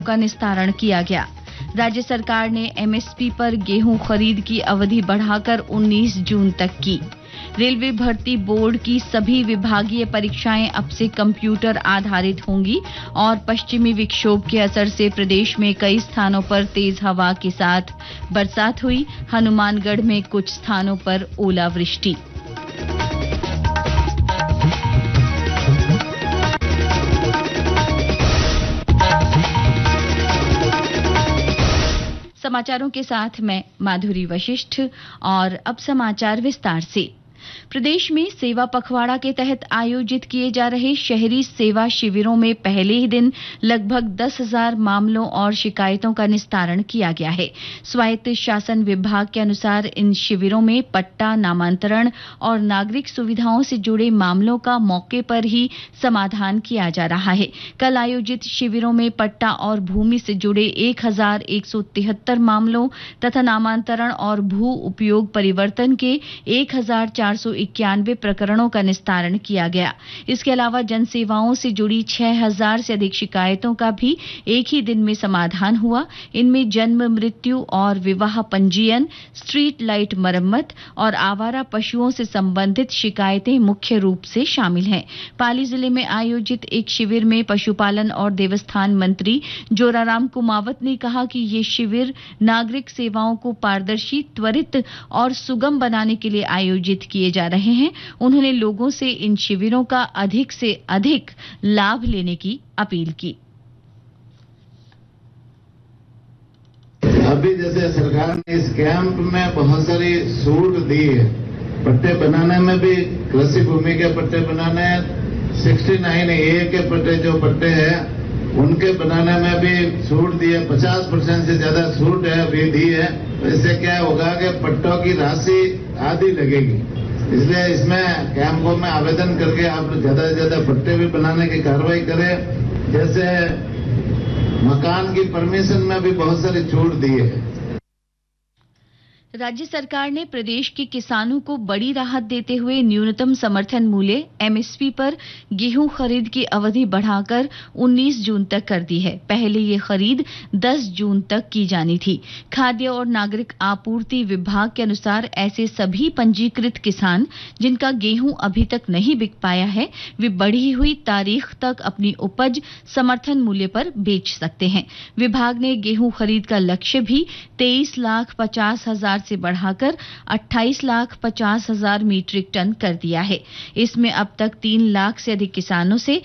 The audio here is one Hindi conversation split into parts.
का निस्तारण किया गया। राज्य सरकार ने एमएसपी पर गेहूं खरीद की अवधि बढ़ाकर 19 जून तक की। रेलवे भर्ती बोर्ड की सभी विभागीय परीक्षाएं अब से कंप्यूटर आधारित होंगी और पश्चिमी विक्षोभ के असर से प्रदेश में कई स्थानों पर तेज हवा के साथ बरसात हुई। हनुमानगढ़ में कुछ स्थानों पर ओलावृष्टि। समाचारों के साथ मैं माधुरी वशिष्ठ और अब समाचार विस्तार से। प्रदेश में सेवा पखवाड़ा के तहत आयोजित किए जा रहे शहरी सेवा शिविरों में पहले ही दिन लगभग 10,000 मामलों और शिकायतों का निस्तारण किया गया है। स्वायत्त शासन विभाग के अनुसार इन शिविरों में पट्टा, नामांतरण और नागरिक सुविधाओं से जुड़े मामलों का मौके पर ही समाधान किया जा रहा है। कल आयोजित शिविरों में पट्टा और भूमि से जुड़े 1,173 मामलों तथा नामांतरण और भू उपयोग परिवर्तन के 1,491 प्रकरणों का निस्तारण किया गया। इसके अलावा जन सेवाओं से जुड़ी 6,000 से अधिक शिकायतों का भी एक ही दिन में समाधान हुआ। इनमें जन्म, मृत्यु और विवाह पंजीयन, स्ट्रीट लाइट मरम्मत और आवारा पशुओं से संबंधित शिकायतें मुख्य रूप से शामिल हैं। पाली जिले में आयोजित एक शिविर में पशुपालन और देवस्थान मंत्री जोराराम कुमावत ने कहा कि ये शिविर नागरिक सेवाओं को पारदर्शी, त्वरित और सुगम बनाने के लिए आयोजित किए जा रहे हैं। उन्होंने लोगों से इन शिविरों का अधिक से अधिक लाभ लेने की अपील की। अभी जैसे सरकार ने इस कैंप में बहुत सारी छूट दी है। पट्टे बनाने में भी कृषि भूमि के पट्टे बनाने, 69A के पट्टे जो पट्टे हैं उनके बनाने में भी छूट दी है। 50% से ज्यादा छूट है अभी दी है। इससे क्या होगा कि पट्टों की राशि आधी लगेगी। इसलिए इसमें कैंपों में आवेदन करके आप ज्यादा से ज्यादा पट्टे भी बनाने की कार्रवाई करें। जैसे मकान की परमिशन में भी बहुत सारी छूट दी है। राज्य सरकार ने प्रदेश के किसानों को बड़ी राहत देते हुए न्यूनतम समर्थन मूल्य एमएसपी पर गेहूं खरीद की अवधि बढ़ाकर 19 जून तक कर दी है। पहले ये खरीद 10 जून तक की जानी थी। खाद्य और नागरिक आपूर्ति विभाग के अनुसार ऐसे सभी पंजीकृत किसान जिनका गेहूं अभी तक नहीं बिक पाया है, वे बढ़ी हुई तारीख तक अपनी उपज समर्थन मूल्य पर बेच सकते हैं। विभाग ने गेहूं खरीद का लक्ष्य भी 23,50,000 से बढ़ाकर 28,50,000 मीट्रिक टन कर दिया है। इसमें अब तक 3 लाख से अधिक किसानों से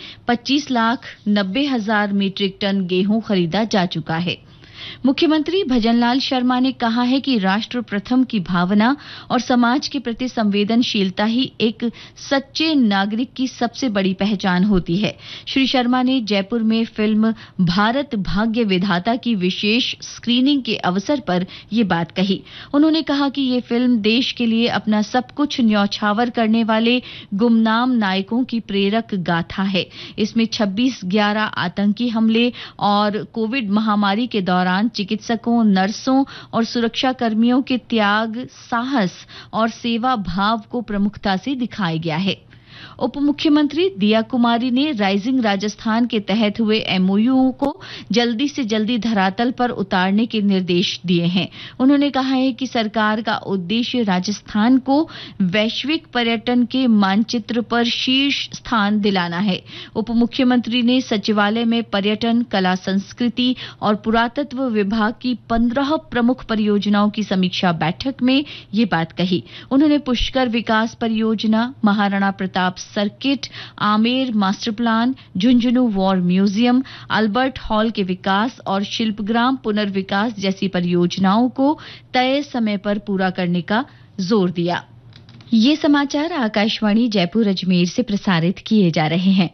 25,90,000 मीट्रिक टन गेहूं खरीदा जा चुका है। मुख्यमंत्री भजनलाल शर्मा ने कहा है कि राष्ट्र प्रथम की भावना और समाज के प्रति संवेदनशीलता ही एक सच्चे नागरिक की सबसे बड़ी पहचान होती है। श्री शर्मा ने जयपुर में फिल्म भारत भाग्य विधाता की विशेष स्क्रीनिंग के अवसर पर ये बात कही। उन्होंने कहा कि ये फिल्म देश के लिए अपना सब कुछ न्यौछावर करने वाले गुमनाम नायकों की प्रेरक गाथा है। इसमें 26/11 आतंकी हमले और कोविड महामारी के दौरान चिकित्सकों, नर्सों और सुरक्षा कर्मियों के त्याग, साहस और सेवा भाव को प्रमुखता से दिखाया गया है। उप मुख्यमंत्री दिया कुमारी ने राइजिंग राजस्थान के तहत हुए एमओयू को जल्दी से जल्दी धरातल पर उतारने के निर्देश दिए हैं। उन्होंने कहा है कि सरकार का उद्देश्य राजस्थान को वैश्विक पर्यटन के मानचित्र पर शीर्ष स्थान दिलाना है। उप मुख्यमंत्री ने सचिवालय में पर्यटन, कला संस्कृति और पुरातत्व विभाग की 15 प्रमुख परियोजनाओं की समीक्षा बैठक में ये बात कही। उन्होंने पुष्कर विकास परियोजना, Maharana Pratap circuit, Amer master plan, Jhunjhunu war museum, Albert hall के विकास और शिल्पग्राम पुनर्विकास जैसी परियोजनाओं को तय समय पर पूरा करने का जोर दिया। ये समाचार आकाशवाणी जयपुर अजमेर से प्रसारित किए जा रहे हैं।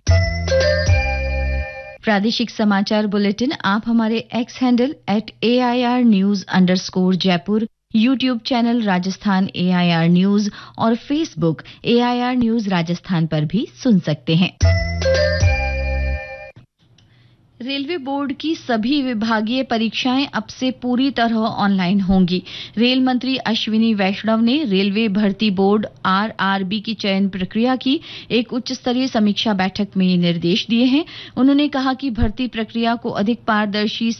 प्रादेशिक समाचार बुलेटिन आप हमारे x handle @AIR_News_Jaipur, YouTube channel Rajasthan AIR news और फेसबुक AIR न्यूज राजस्थान पर भी सुन सकते हैं। रेलवे बोर्ड की सभी विभागीय परीक्षाएं अब से पूरी तरह ऑनलाइन होंगी। रेल मंत्री अश्विनी वैष्णव ने रेलवे भर्ती बोर्ड आरआरबी की चयन प्रक्रिया की एक उच्च स्तरीय समीक्षा बैठक में ये निर्देश दिए हैं। उन्होंने कहा कि भर्ती प्रक्रिया को अधिक पारदर्शी,